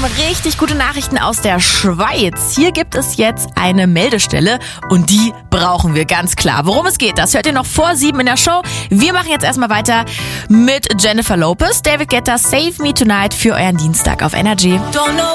haben richtig gute Nachrichten aus der Schweiz. Hier gibt es jetzt eine Meldestelle und die brauchen wir ganz klar. Worum es geht, das hört ihr noch vor 7 in der Show. Wir machen jetzt erstmal weiter mit Jennifer Lopez, David Guetta, Save Me Tonight für euren Dienstag auf Energy.